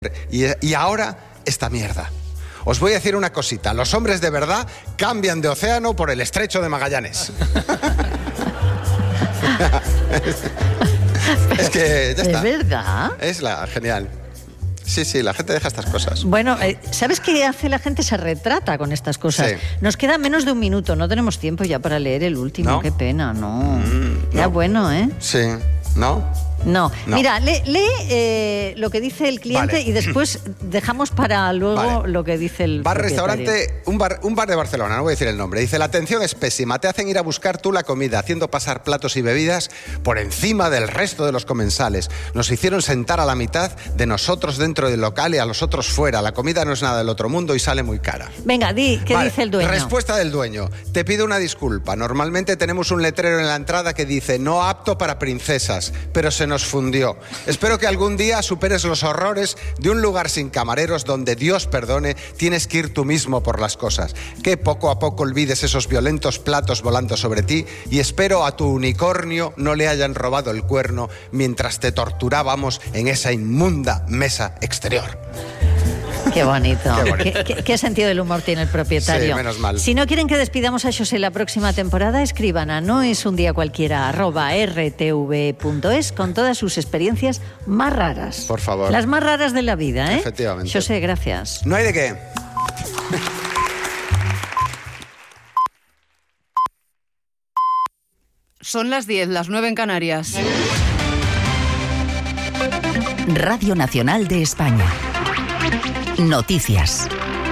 Y ahora esta mierda. Os voy a decir una cosita. Los hombres de verdad cambian de océano por el estrecho de Magallanes. Es que ya está. ¿Es verdad? Es genial. Sí, la gente deja estas cosas. Bueno, ¿sabes qué hace la gente? Se retrata con estas cosas. Sí. Nos queda menos de un minuto, no tenemos tiempo ya para leer el último. ¿No? Qué pena, no. Ya no. Bueno, ¿eh? Sí, ¿no? No. Mira, lee lo que dice el cliente, vale. Y después dejamos para luego lo que dice el restaurante, un bar de Barcelona, no voy a decir el nombre. Dice: la atención es pésima, te hacen ir a buscar tú la comida, haciendo pasar platos y bebidas por encima del resto de los comensales. Nos hicieron sentar a la mitad de nosotros dentro del local y a los otros fuera. La comida no es nada del otro mundo y sale muy cara. Venga, ¿qué dice el dueño? Respuesta del dueño: te pido una disculpa. Normalmente tenemos un letrero en la entrada que dice: no apto para princesas, pero se nos fundió. Espero que algún día superes los horrores de un lugar sin camareros donde, Dios perdone, tienes que ir tú mismo por las cosas. Que poco a poco olvides esos violentos platos volando sobre ti, y espero a tu unicornio no le hayan robado el cuerno mientras te torturábamos en esa inmunda mesa exterior. Qué bonito. ¿Qué sentido del humor tiene el propietario? Sí, menos mal. Si no quieren que despidamos a José la próxima temporada, escriban a noesundiacualquiera@rtv.es con todas sus experiencias más raras. Por favor. Las más raras de la vida, ¿eh? Efectivamente. José, gracias. No hay de qué. Son las 10, las 9 en Canarias. Radio Nacional de España. Noticias.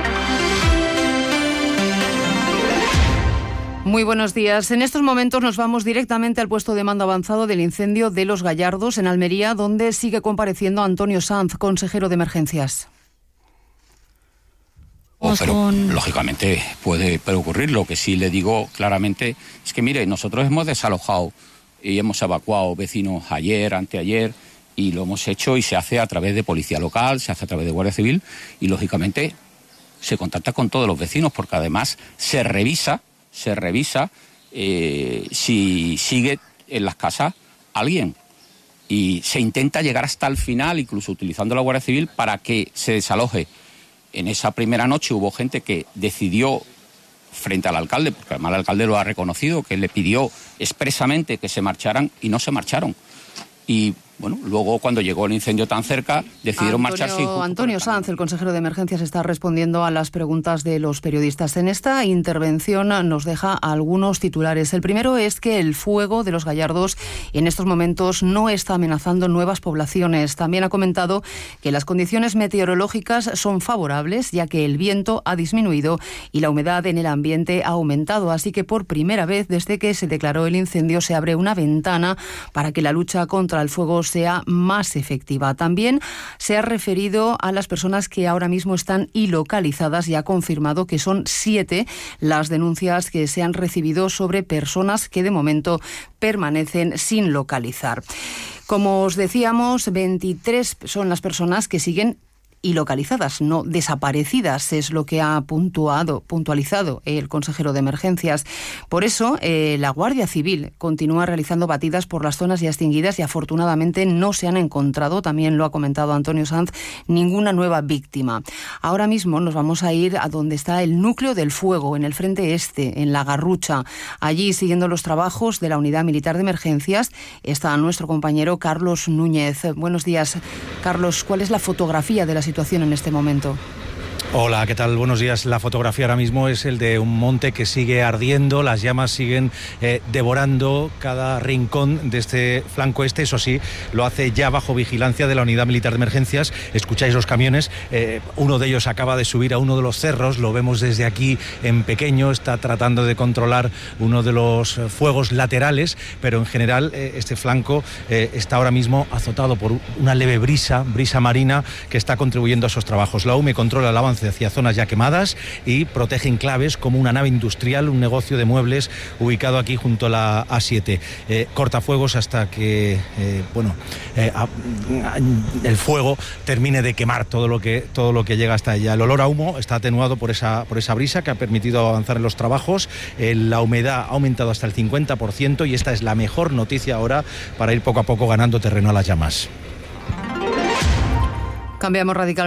Muy buenos días. En estos momentos nos vamos directamente al puesto de mando avanzado del incendio de Los Gallardos, en Almería, donde sigue compareciendo Antonio Sanz, consejero de emergencias. Pero lógicamente puede ocurrir. Lo que sí le digo claramente es que, mire, nosotros hemos desalojado y hemos evacuado vecinos ayer, anteayer, y lo hemos hecho y se hace a través de policía local, se hace a través de Guardia Civil y, lógicamente, se contacta con todos los vecinos porque además se revisa si sigue en las casas alguien y se intenta llegar hasta el final, incluso utilizando la Guardia Civil, para que se desaloje. En esa primera noche hubo gente que decidió, frente al alcalde, porque además el alcalde lo ha reconocido, que le pidió expresamente que se marcharan y no se marcharon. Y bueno, luego cuando llegó el incendio tan cerca, decidieron marcharse. Antonio Sanz, el consejero de emergencias, está respondiendo a las preguntas de los periodistas. En esta intervención nos deja algunos titulares. El primero es que el fuego de Los Gallardos en estos momentos no está amenazando nuevas poblaciones. También ha comentado que las condiciones meteorológicas son favorables, ya que el viento ha disminuido y la humedad en el ambiente ha aumentado. Así que por primera vez desde que se declaró el incendio se abre una ventana para que la lucha contra el fuego sea más efectiva. También se ha referido a las personas que ahora mismo están ilocalizadas y ha confirmado que son 7 las denuncias que se han recibido sobre personas que de momento permanecen sin localizar. Como os decíamos, 23 son las personas que siguen y localizadas, no desaparecidas, es lo que ha puntualizado el consejero de emergencias. Por eso, la Guardia Civil continúa realizando batidas por las zonas ya extinguidas y afortunadamente no se han encontrado, también lo ha comentado Antonio Sanz, ninguna nueva víctima. Ahora mismo nos vamos a ir a donde está el núcleo del fuego, en el frente este, en La Garrucha. Allí, siguiendo los trabajos de la Unidad Militar de Emergencias, está nuestro compañero Carlos Núñez. Buenos días, Carlos. ¿Cuál es la fotografía de la situación en este momento? Hola, ¿qué tal? Buenos días. La fotografía ahora mismo es el de un monte que sigue ardiendo, las llamas siguen devorando cada rincón de este flanco este, eso sí, lo hace ya bajo vigilancia de la Unidad Militar de Emergencias. Escucháis los camiones, uno de ellos acaba de subir a uno de los cerros, lo vemos desde aquí en pequeño, está tratando de controlar uno de los fuegos laterales, pero en general este flanco está ahora mismo azotado por una leve brisa marina que está contribuyendo a esos trabajos. La UME controla el avance hacia zonas ya quemadas y protege enclaves como una nave industrial, un negocio de muebles ubicado aquí junto a la A7. Cortafuegos hasta que el fuego termine de quemar todo lo que llega hasta allá. El olor a humo está atenuado por esa brisa que ha permitido avanzar en los trabajos. La humedad ha aumentado hasta el 50% y esta es la mejor noticia ahora para ir poco a poco ganando terreno a las llamas. Cambiamos radicalmente.